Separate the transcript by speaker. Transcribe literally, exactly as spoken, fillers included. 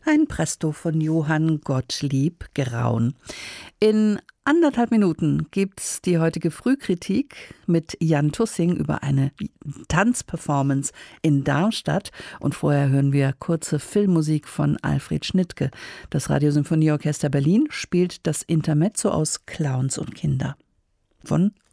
Speaker 1: ein Presto von Johann Gottlieb Graun. In anderthalb Minuten gibt's die heutige Frühkritik mit Jan Tussing über eine Tanzperformance in Darmstadt. Und vorher hören wir kurze Filmmusik von Alfred Schnittke. Das Radiosymphonieorchester Berlin spielt das Intermezzo aus Clowns und Kinder von